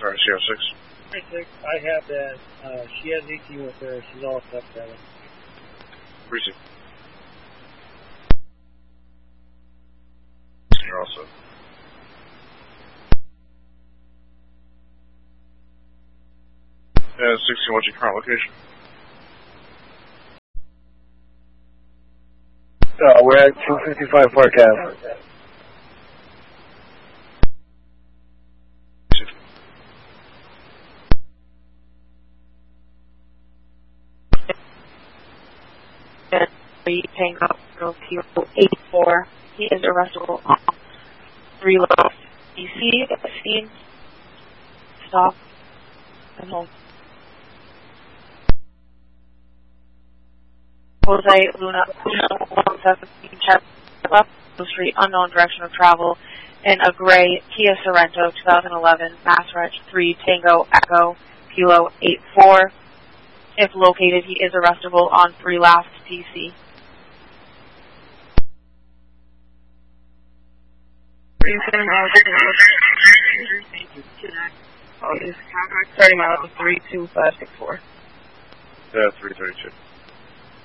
Sorry, Sierra 6. I have that. She has 18 with her. She's all set together. Receive. You're all set. Yeah, 16, what's your current location? We're at 255 Park Ave. Tango Kilo 84. He is arrestable on 3 left DC at the scene. Stop and hold. Jose Luna 117 check left the street, unknown direction of travel in a gray Kia Sorento 2011 Mass Reg 3 Tango Echo Kilo 84. If located, he is arrestable on 3 left DC. Starting out with 32564. Yeah, 332.